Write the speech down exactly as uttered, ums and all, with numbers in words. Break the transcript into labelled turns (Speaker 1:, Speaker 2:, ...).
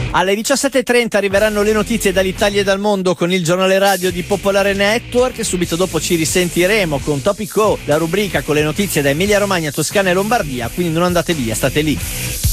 Speaker 1: Alle diciassette e trenta arriveranno le notizie dall'Italia e dal mondo con il giornale radio di Popolare Network e subito dopo ci risentiremo con Topico, la rubrica con le notizie da Emilia Romagna, Toscana e Lombardia, quindi non andate via, state lì.